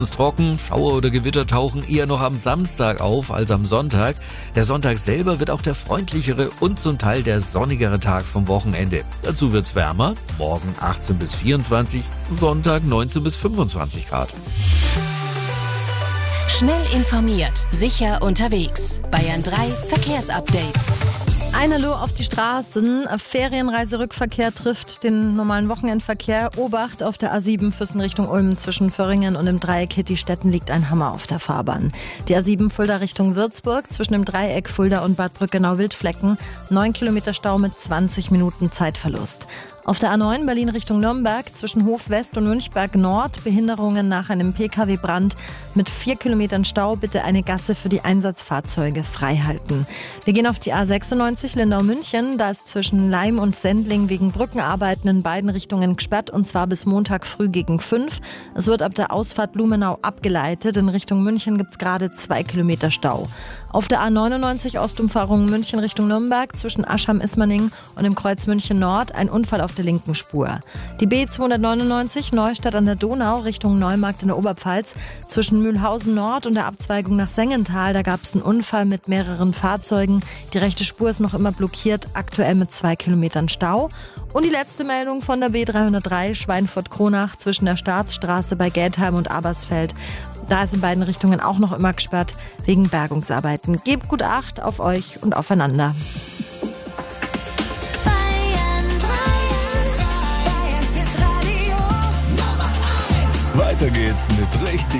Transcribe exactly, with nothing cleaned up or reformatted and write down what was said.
ist trocken, Schauer oder Gewitter tauchen eher noch am Samstag auf als am Sonntag. Der Sonntag selber wird auch der freundlichere und zum Teil der sonnigere Tag vom Wochenende. Dazu wird's wärmer, morgen achtzehn bis vierundzwanzig, Sonntag neunzehn bis fünfundzwanzig Grad. Schnell informiert, sicher unterwegs. Bayern drei Verkehrsupdate. Ein Hallo auf die Straßen. Ferienreiserückverkehr trifft den normalen Wochenendverkehr. Obacht auf der A sieben Füssen Richtung Ulm zwischen Föhringen und dem Dreieck Hittistetten liegt ein Hammer auf der Fahrbahn. Die A sieben Fulda Richtung Würzburg zwischen dem Dreieck Fulda und Bad Brückenau-Wildflecken. neun Kilometer Stau mit zwanzig Minuten Zeitverlust. Auf der A neun Berlin Richtung Nürnberg zwischen Hof West und Münchberg Nord Behinderungen nach einem P K W-Brand mit vier Kilometern Stau. Bitte eine Gasse für die Einsatzfahrzeuge freihalten. Wir gehen auf die A sechsundneunzig Lindau-München. Da ist zwischen Leim und Sendling wegen Brückenarbeiten in beiden Richtungen gesperrt und zwar bis Montag früh gegen fünf. Es wird ab der Ausfahrt Blumenau abgeleitet. In Richtung München gibt es gerade zwei Kilometer Stau. Auf der A neunundneunzig Ostumfahrung München Richtung Nürnberg zwischen Aschheim-Ismaning und dem Kreuz München Nord ein Unfall auf der linken Spur. Die B zweihundertneunundneunzig Neustadt an der Donau Richtung Neumarkt in der Oberpfalz zwischen Mühlhausen Nord und der Abzweigung nach Sengenthal. Da gab es einen Unfall mit mehreren Fahrzeugen. Die rechte Spur ist noch immer blockiert, aktuell mit zwei Kilometern Stau. Und die letzte Meldung von der B dreihundertdrei Schweinfurt-Kronach zwischen der Staatsstraße bei Geldheim und Abersfeld. Da ist in beiden Richtungen auch noch immer gesperrt wegen Bergungsarbeiten. Gebt gut Acht auf euch und aufeinander. Weiter geht's mit richtig